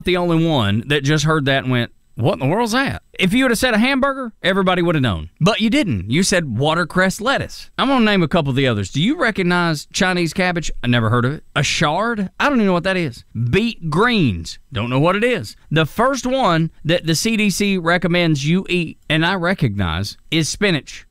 the only one that just heard that and went, what in the world's that? If you would have said a hamburger, everybody would have known. But you didn't. You said watercress lettuce. I'm going to name a couple of the others. Do you recognize Chinese cabbage? I never heard of it. A chard? I don't even know what that is. Beet greens? Don't know what it is. The first one that the CDC recommends you eat, and I recognize, is spinach.